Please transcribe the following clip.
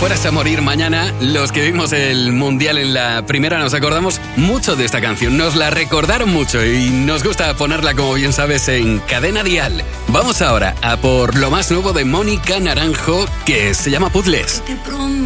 fueras a morir mañana, los que vimos el Mundial en la primera nos acordamos mucho de esta canción. Nos la recordaron mucho y nos gusta ponerla, como bien sabes, en Cadena Dial. Vamos ahora a por lo más nuevo de Mónica Naranjo, que se llama Puzzles.